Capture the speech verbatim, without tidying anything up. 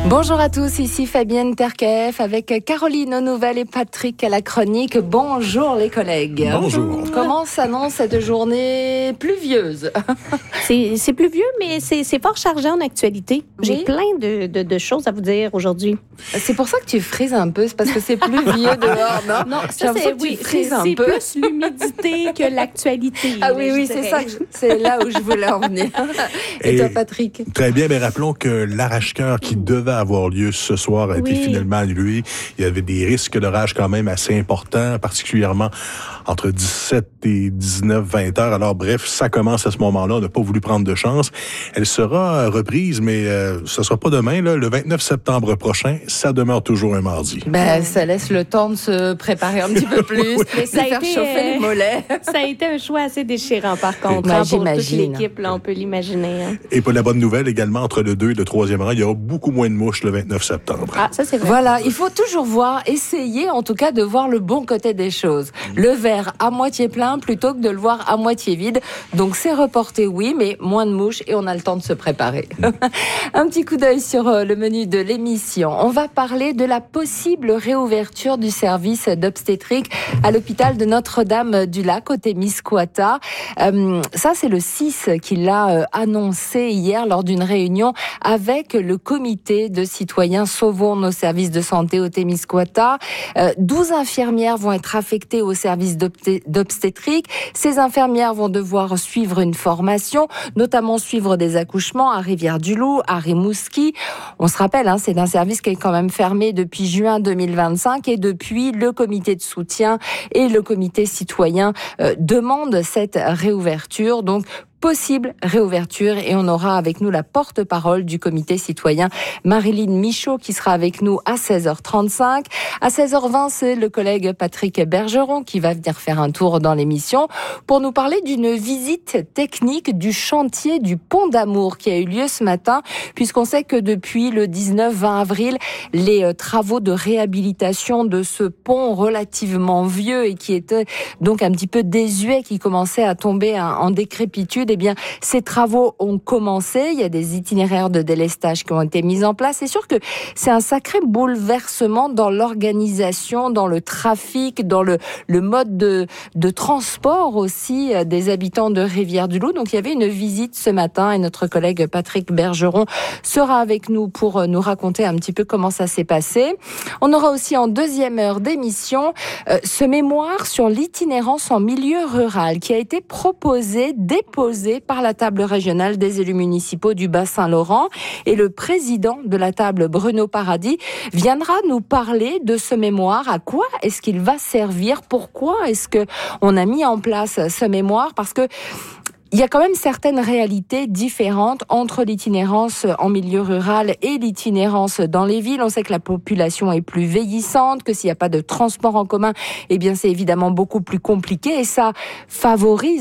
Bonjour à tous, ici Fabienne Terkaef avec Caroline aux nouvelles et Patrick à la chronique. Bonjour les collègues. Bonjour. Comment s'annonce cette journée pluvieuse? C'est, c'est pluvieux, mais c'est, c'est fort chargé en actualité. J'ai Oui. plein de, de, de choses à vous dire aujourd'hui. C'est pour ça que tu frises un peu, c'est parce que c'est pluvieux dehors, non? Non, J'ai ça, l'impression c'est, que tu oui, frises c'est, un c'est peu. plus l'humidité que l'actualité. Ah là, oui, je oui, c'est dirais. ça, que je- c'est là où je voulais en venir. Et, Et- toi, Patrick? Très bien, mais rappelons que l'arrache-cœur qui devait avoir lieu ce soir a été Oui. finalement annulé. Il y avait des risques d'orage quand même assez importants, particulièrement entre dix-sept et dix-neuf, vingt heures. Alors bref, ça commence à ce moment-là. On n'a pas voulu prendre de chance. Elle sera reprise, mais euh, ce sera pas demain, là, le vingt-neuf septembre prochain. Ça demeure toujours un mardi. Ben, ça laisse le temps de se préparer un petit peu plus, Mais de ça a faire été, chauffer euh, les mollets. Ça a été un choix assez déchirant, par contre, Ben, hein, pour toute j'imagine. l'équipe. Là, on peut l'imaginer. Hein. Et pour la bonne nouvelle également, entre le deux et le troisième rang, il y aura beaucoup moins de mouches le vingt-neuf septembre. Ah, ça, c'est vrai. Voilà, il faut toujours voir, essayer en tout cas de voir le bon côté des choses. Le verre à moitié plein plutôt que de le voir à moitié vide. Donc c'est reporté, oui, mais moins de mouches et on a le temps de se préparer. Un petit coup d'œil sur euh, le menu de l'émission. On va parler de la possible réouverture du service d'obstétrique à l'hôpital de Notre-Dame-du-Lac au Témiscouata. Euh, ça, c'est le six qui l'a euh, annoncé hier lors d'une réunion avec le comité de citoyens Sauvons nos services de santé au Témiscouata. Euh, douze infirmières vont être affectées au service d'obsté- d'obstétrique. Ces infirmières vont devoir suivre une formation, notamment suivre des accouchements à Rivière-du-Loup, à Rimouski. On se rappelle, hein, c'est un service qui est quand même fermé depuis juin deux mille vingt-cinq et depuis, le comité de soutien et le comité citoyen euh, demandent cette réouverture. Donc, possible réouverture et on aura avec nous la porte-parole du comité citoyen Marilyn Michaud qui sera avec nous à seize heures trente-cinq. À seize heures vingt, c'est le collègue Patrick Bergeron qui va venir faire un tour dans l'émission pour nous parler d'une visite technique du chantier du Pont d'Amour qui a eu lieu ce matin puisqu'on sait que depuis le dix-neuf vingt avril, les euh, travaux de réhabilitation de ce pont relativement vieux et qui était donc un petit peu désuet, qui commençait à tomber en, en décrépitude, eh bien, ces travaux ont commencé. Il y a des itinéraires de délestage qui ont été mis en place. C'est sûr que c'est un sacré bouleversement dans l'organisation, dans le trafic, dans le, le mode de, de transport aussi des habitants de Rivière-du-Loup. Donc, il y avait une visite ce matin et notre collègue Patrick Bergeron sera avec nous pour nous raconter un petit peu comment ça s'est passé. On aura aussi en deuxième heure d'émission euh, ce mémoire sur l'itinérance en milieu rural qui a été proposé, déposé par la table régionale des élus municipaux du Bas-Saint-Laurent. Et le président de la table, Bruno Paradis, viendra nous parler de ce mémoire. À quoi est-ce qu'il va servir? Pourquoi est-ce que on a mis en place ce mémoire? Parce que il y a quand même certaines réalités différentes entre l'itinérance en milieu rural et l'itinérance dans les villes. On sait que la population est plus vieillissante, que s'il n'y a pas de transport en commun, eh bien c'est évidemment beaucoup plus compliqué et ça favorise